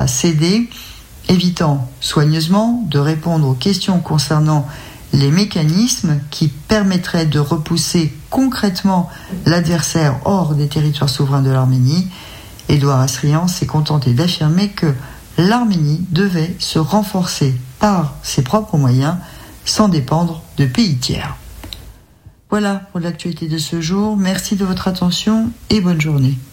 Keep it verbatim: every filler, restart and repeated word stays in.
céder, évitant soigneusement de répondre aux questions concernant les mécanismes qui permettraient de repousser concrètement l'adversaire hors des territoires souverains de l'Arménie. Édouard Asrian s'est contenté d'affirmer que l'Arménie devait se renforcer par ses propres moyens sans dépendre de pays tiers. Voilà pour l'actualité de ce jour. Merci de votre attention et bonne journée.